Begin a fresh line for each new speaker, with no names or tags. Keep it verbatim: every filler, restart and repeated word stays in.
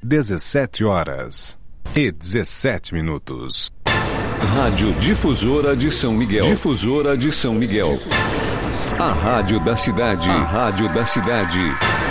dezessete horas e dezessete minutos.
Rádio Difusora de São Miguel. Difusora de São Miguel. A rádio da cidade. A rádio da cidade.